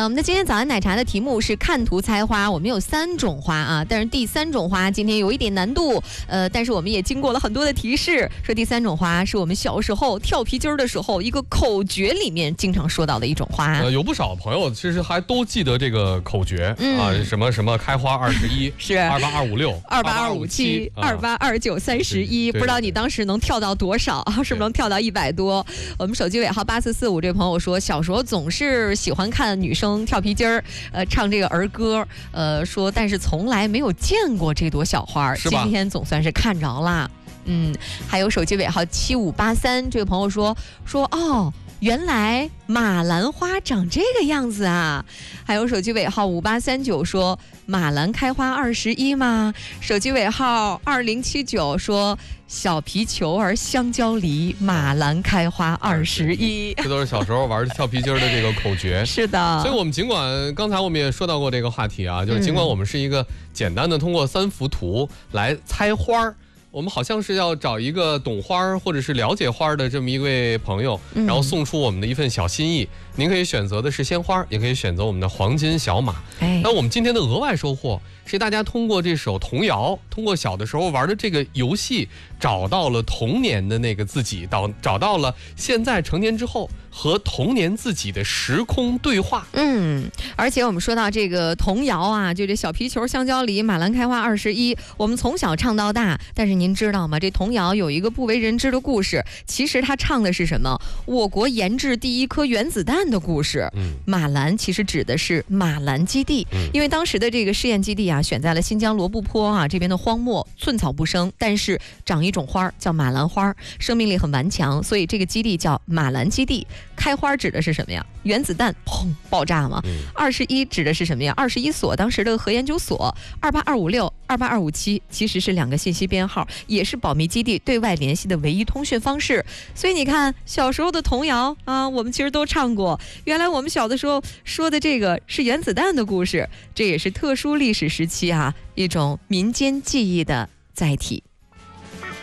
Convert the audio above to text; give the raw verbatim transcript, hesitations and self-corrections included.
我们的今天早安奶茶的题目是看图猜花，我们有三种花啊，但是第三种花今天有一点难度，呃，但是我们也经过了很多的提示，说第三种花是我们小时候跳皮筋的时候一个口诀里面经常说到的一种花。 呃，有不少朋友其实还都记得这个口诀、 嗯、 啊，什么什么开花二十一， 是二八二五六， 二八二五七，二八二九三十一，不知道你当时能跳到多少？是不是能跳到一百多？我们手机尾号八四四五这位朋友说，小时候总是喜欢看女生跳皮筋儿，呃，唱这个儿歌，呃，说但是从来没有见过这朵小花，今天总算是看着啦。嗯，还有手机尾号七五八三这位朋友说说哦。原来马兰花长这个样子啊！还有手机尾号五八三九说马兰开花二十一吗？手机尾号二零七九说小皮球儿香蕉梨，马兰开花二十一。 这都是小时候玩跳皮筋的这个口诀。 是的， 所以我们尽管刚才我们也说到过这个话题啊，就是尽管我们是一个简单的通过三幅图来猜花儿。我们好像是要找一个懂花或者是了解花的这么一位朋友，然后送出我们的一份小心意。您可以选择的是鲜花，也可以选择我们的黄金小马。哎，那我们今天的额外收获是大家通过这首童谣，通过小的时候玩的这个游戏，找到了童年的那个自己，找找到了现在成年之后和童年自己的时空对话。 嗯，而且我们说到这个童谣啊，就这小皮球香蕉梨，马兰开花二十一，我们从小唱到大。但是您知道吗？这童谣有一个不为人知的故事，其实它唱的是什么？我国研制第一颗原子弹的故事。嗯，马兰其实指的是马兰基地，因为当时的这个试验基地啊，选在了新疆罗布泊啊这边的荒漠，寸草不生，但是长一种花叫马兰花，生命力很顽强，所以这个基地叫马兰基地。开花指的是什么呀？原子弹砰爆炸嘛。二十一指的是什么呀？二十一所当时的核研究所。二八二五六、二八二五七其实是两个信息编号，也是保密基地对外联系的唯一通讯方式。所以你看，小时候的童谣啊，我们其实都唱过。原来我们小的时候说的这个是原子弹的故事，这也是特殊历史时期啊一种民间记忆的载体。